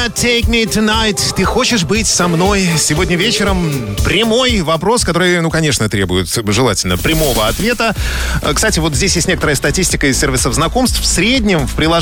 Wanna take me tonight? Ты хочешь быть со мной сегодня вечером? Прямой вопрос, который, конечно, требует желательно прямого ответа. Кстати, вот здесь есть некоторая статистика из сервисов знакомств. В среднем в приложении